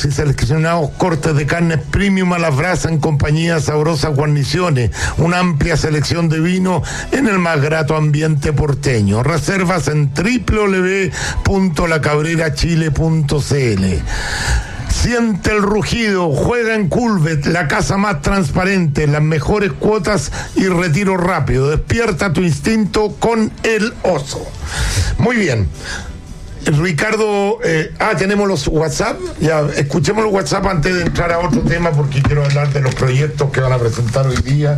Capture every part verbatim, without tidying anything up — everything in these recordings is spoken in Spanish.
y seleccionados cortes de carnes premium a las brasas en compañía de sabrosas guarniciones, una amplia selección de vino en el más grato ambiente porteño. Reservas en doble u doble u doble u punto la cabrera chile punto c l. Siente el rugido, juega en Culvet, la casa más transparente, las mejores cuotas y retiro rápido. Despierta tu instinto con el oso. Muy bien. Ricardo, eh, ah, tenemos los WhatsApp. Ya, escuchemos los WhatsApp antes de entrar a otro tema, porque quiero hablar de los proyectos que van a presentar hoy día.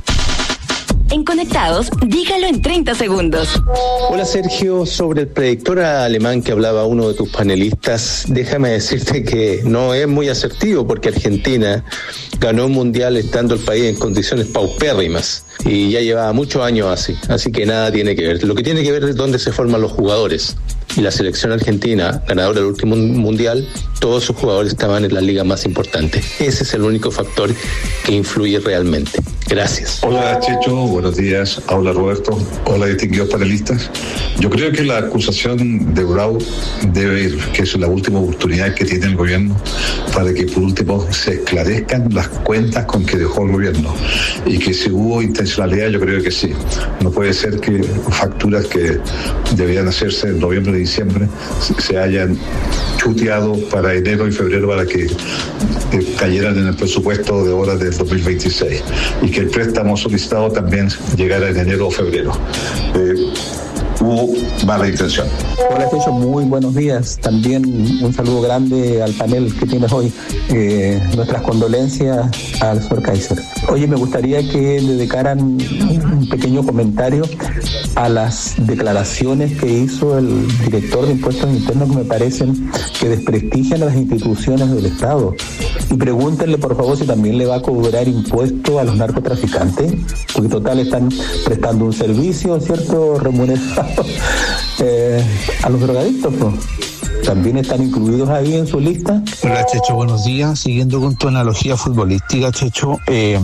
En Conectados, dígalo en treinta segundos. Hola Sergio, sobre el predictor alemán que hablaba uno de tus panelistas, déjame decirte que no es muy asertivo, porque Argentina ganó un mundial estando el país en condiciones paupérrimas y ya llevaba muchos años así, así que nada tiene que ver. Lo que tiene que ver es dónde se forman los jugadores. Y la selección argentina, ganadora del último mundial, todos sus jugadores estaban en las ligas más importantes. Ese es el único factor que influye realmente. Gracias. Hola Checho, buenos días. Habla Roberto. Hola distinguidos panelistas. Yo creo que la acusación de Brau debe ir, que es la última oportunidad que tiene el gobierno para que por último se esclarezcan las cuentas con que dejó el gobierno, y que si hubo intencionalidad, yo creo que sí. No puede ser que facturas que deberían hacerse en noviembre y diciembre se hayan chuteado para enero y febrero para que eh, cayeran en el presupuesto de obras del dos mil veintiséis, y que el préstamo solicitado también llegara en enero o febrero. Eh, hubo mala intención. Hola Checho, muy buenos días. También un saludo grande al panel que tienes hoy. Eh, nuestras condolencias al señor Kaiser. Oye, me gustaría que le dedicaran un pequeño comentario a las declaraciones que hizo el director de Impuestos Internos, que me parecen que desprestigian a las instituciones del Estado. Y pregúntenle, por favor, si también le va a cobrar impuestos a los narcotraficantes, porque total están prestando un servicio, ¿cierto?, remunerado eh, a los drogadictos, ¿no? ¿También están incluidos ahí en su lista? Hola Checho, buenos días. Siguiendo con tu analogía futbolística, Checho, eh,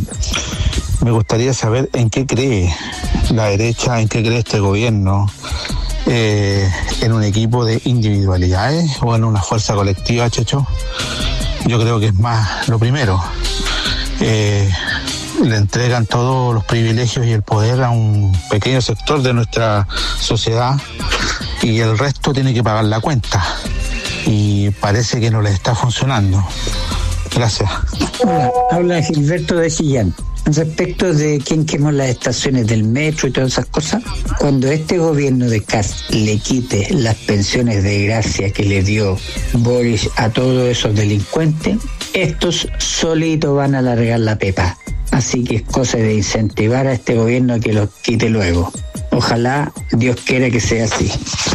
me gustaría saber en qué cree la derecha, en qué cree este gobierno, eh, en un equipo de individualidades o en una fuerza colectiva, Checho. Yo creo que es más lo primero. Eh, le entregan todos los privilegios y el poder a un pequeño sector de nuestra sociedad y el resto tiene que pagar la cuenta, y parece que no les está funcionando. Gracias. Hola, habla Gilberto de Chillán. Respecto de quién quemó las estaciones del metro y todas esas cosas, cuando este gobierno de Kast le quite las pensiones de gracia que le dio Boris a todos esos delincuentes, estos solitos van a largar la pepa. Así que es cosa de incentivar a este gobierno a que los quite luego. Ojalá Dios quiera que sea así.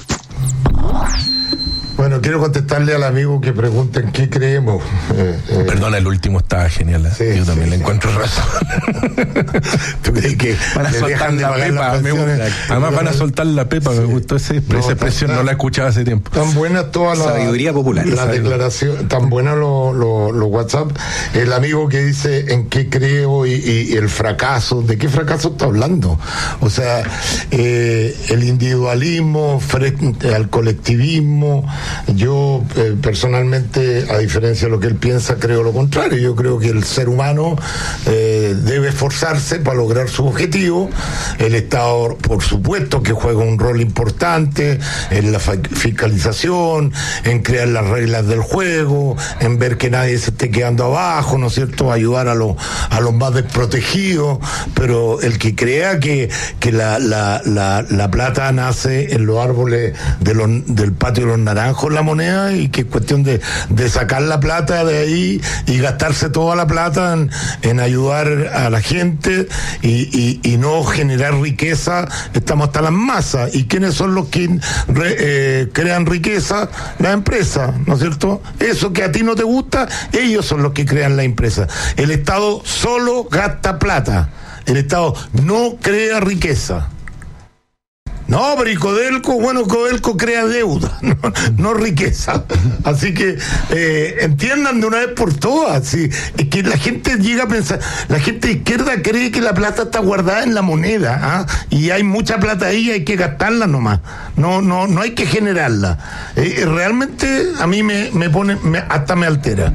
Bueno, quiero contestarle al amigo que pregunta en qué creemos. Eh, eh. Perdona, el último estaba genial. Sí, Yo también sí, le encuentro sí. razón. ¿Tú crees que van a soltar la pepa? Me gusta. Además van a soltar la pepa, sí. Me gustó ese, no, esa expresión, tan, no la escuchaba hace tiempo. Tan buenas todas las... Sabiduría popular. La declaración, tan buenas los lo, lo WhatsApp. El amigo que dice en qué creo y, y, y el fracaso. ¿De qué fracaso está hablando? O sea, eh, el individualismo frente al colectivismo. Yo eh, personalmente, a diferencia de lo que él piensa, creo lo contrario. Yo creo que el ser humano eh, debe esforzarse para lograr su objetivo. El Estado, por supuesto, que juega un rol importante en la fiscalización, en crear las reglas del juego, en ver que nadie se esté quedando abajo, ¿no es cierto?, ayudar a los a los más desprotegidos. Pero el que crea que, que la, la, la, la plata nace en los árboles de los, del patio de los naranjos, la moneda, y que es cuestión de, de sacar la plata de ahí y gastarse toda la plata en, en ayudar a la gente y, y, y no generar riqueza, estamos hasta las masas. ¿Y quiénes son los que re, eh, crean riqueza? Las empresas, ¿no es cierto? Eso que a ti no te gusta, ellos son los que crean la empresa. El Estado solo gasta plata, el Estado no crea riqueza. No, pero y Codelco, bueno, Codelco crea deuda, no, no riqueza. Así que eh, entiendan de una vez por todas, sí, es que la gente llega a pensar, la gente de izquierda cree que la plata está guardada en la moneda, ¿ah? Y hay mucha plata ahí, hay que gastarla nomás, no, no, no hay que generarla. Eh, realmente a mí me, me pone, me, hasta me altera.